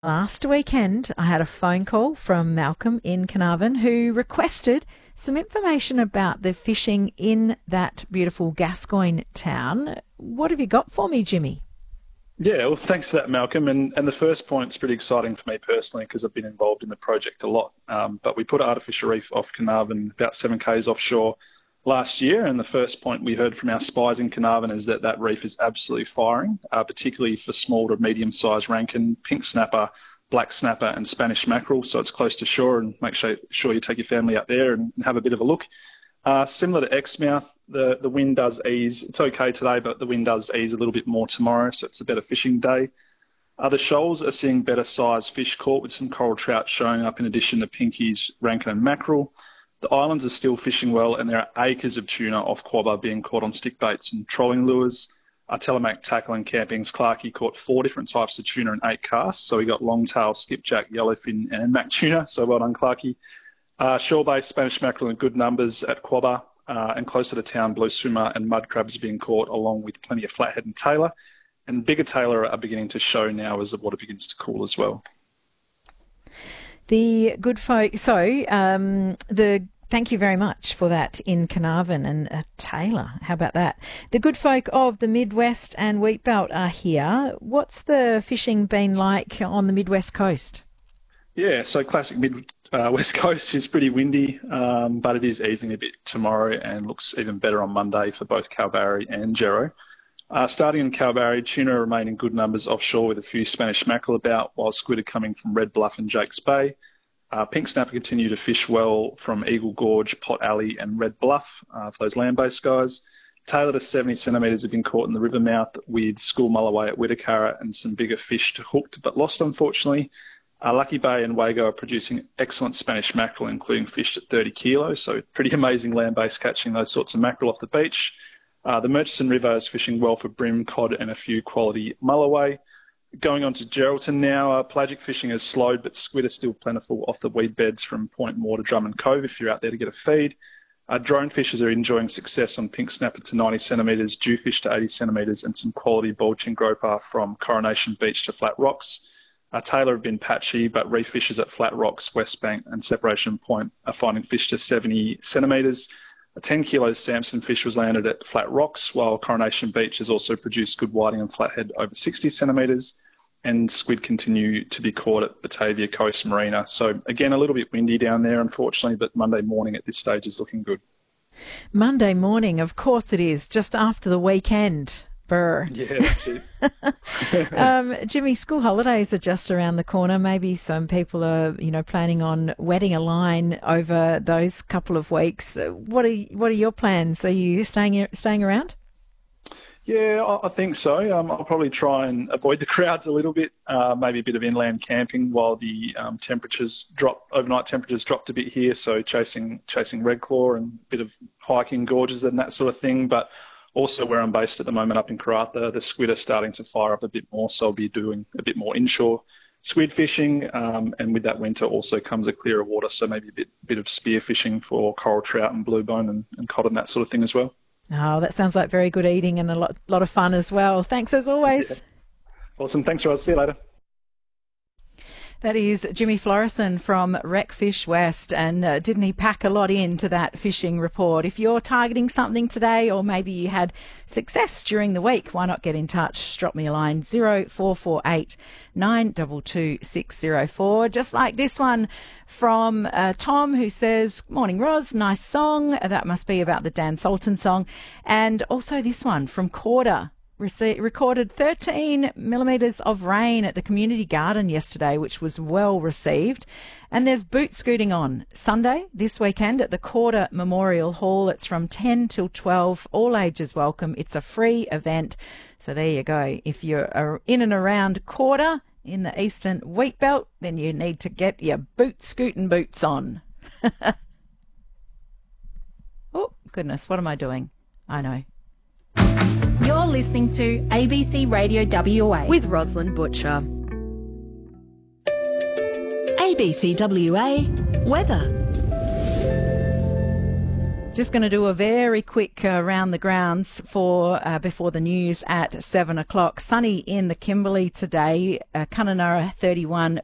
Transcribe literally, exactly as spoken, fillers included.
Last weekend, I had a phone call from Malcolm in Carnarvon who requested some information about the fishing in that beautiful Gascoyne town. What have you got for me, Jimmy? Yeah, well, thanks for that, Malcolm. And, and the first point's pretty exciting for me personally because I've been involved in the project a lot. Um, but we put an artificial reef off Carnarvon about seven k's offshore last year, and the first point we heard from our spies in Carnarvon is that that reef is absolutely firing, uh, particularly for small to medium-sized rankin, pink snapper, black snapper and Spanish mackerel, so it's close to shore, and make sure, sure you take your family up there and, and have a bit of a look. Uh, similar to Exmouth, the, the wind does ease. It's okay today, but the wind does ease a little bit more tomorrow, so it's a better fishing day. Other shoals are seeing better sized fish caught with some coral trout showing up in addition to pinkies, rankin and mackerel. The islands are still fishing well, and there are acres of tuna off Quobba being caught on stick baits and trolling lures. Our Telemac Tackle and Camping's Clarkie caught four different types of tuna in eight casts. So we got longtail, skipjack, yellowfin and mac tuna. So well done, Clarkie. Uh, shore-based Spanish mackerel in good numbers at Quobba, uh, and closer to town, blue swimmer and mud crabs are being caught, along with plenty of flathead and tailor. And bigger tailor are beginning to show now as the water begins to cool as well. The good folk, so um, the thank you very much for that in Carnarvon and uh, Taylor. How about that? The good folk of the Midwest and Wheatbelt are here. What's the fishing been like on the Midwest coast? Yeah, so classic mid uh, West Coast is pretty windy, um, but it is easing a bit tomorrow and looks even better on Monday for both Kalbarri and Gero. Uh, starting in Kalbarri, tuna remain in good numbers offshore with a few Spanish mackerel about, while squid are coming from Red Bluff and Jakes Bay. Uh, pink snapper continue to fish well from Eagle Gorge, Pot Alley and Red Bluff uh, for those land-based guys. Tailor to seventy centimetres have been caught in the river mouth with school mulloway at Whitacara and some bigger fish hooked but lost, unfortunately. Uh, Lucky Bay and Wago are producing excellent Spanish mackerel, including fish at thirty kilos, so pretty amazing land-based catching those sorts of mackerel off the beach. Uh, the Murchison River is fishing well for bream, cod and a few quality mulloway. Going on to Geraldton now, uh, pelagic fishing has slowed, but squid are still plentiful off the weed beds from Point Moore to Drummond Cove if you're out there to get a feed. Uh, drone fishers are enjoying success on pink snapper to ninety centimetres, jewfish to eighty centimetres and some quality bulging groper from Coronation Beach to Flat Rocks. Uh, Taylor have been patchy, but reef fishers at Flat Rocks, West Bank and Separation Point are finding fish to seventy centimetres. A ten kilo Samson fish was landed at Flat Rocks, while Coronation Beach has also produced good whiting and flathead over sixty centimetres, and squid continue to be caught at Batavia Coast Marina. So again, a little bit windy down there, unfortunately, but Monday morning at this stage is looking good. Monday morning, of course it is, just after the weekend. Brr. Yeah, that's it. um, Jimmy, school holidays are just around the corner. Maybe some people are, you know, planning on wetting a line over those couple of weeks. What are what are your plans? Are you staying staying around? Yeah, I think so. Um, I'll probably try and avoid the crowds a little bit. Uh, maybe a bit of inland camping while the um, temperatures drop. Overnight temperatures dropped a bit here, so chasing chasing red claw and a bit of hiking gorges and that sort of thing. But also where I'm based at the moment up in Karratha, the squid are starting to fire up a bit more, so I'll be doing a bit more inshore squid fishing. Um, and with that winter also comes a clearer water, so maybe a bit bit of spear fishing for coral trout and bluebone and, and cod and that sort of thing as well. Oh, that sounds like very good eating and a lot, lot of fun as well. Thanks as always. Yeah. Awesome. Thanks, Roz. See you later. That is Jimmy Florison from Wreckfish West, and uh, didn't he pack a lot into that fishing report? If you're targeting something today, or maybe you had success during the week, why not get in touch? Drop me a line, zero four four eight nine two two six zero four. Just like this one from uh, Tom, who says, "Morning, Roz, nice song." That must be about the Dan Sultan song. And also this one from Corder. Recorded thirteen millimetres of rain at the community garden yesterday, which was well received. And there's boot scooting on Sunday this weekend at the Corder Memorial Hall. It's from ten till twelve. All ages welcome. It's a free event. So there you go. If you're in and around Corder in the eastern wheat belt, then you need to get your boot scooting boots on. Oh, goodness. What am I doing? I know. You're listening to A B C Radio W A with Rosalind Butcher. A B C W A weather. Just going to do a very quick uh, round the grounds for uh, before the news at seven o'clock. Sunny in the Kimberley today, uh, Kununurra thirty-one,